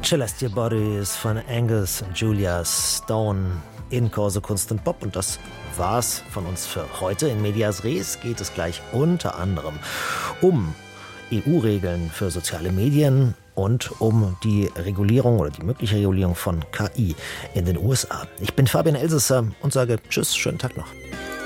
Celestial Bodies von Angus und Julia Stone in Corso Kunst und Pop. Und das war's von uns für heute. In Medias Res geht es gleich unter anderem um EU-Regeln für soziale Medien und um die Regulierung oder die mögliche Regulierung von KI in den USA. Ich bin Fabian Elsässer und sage Tschüss, schönen Tag noch.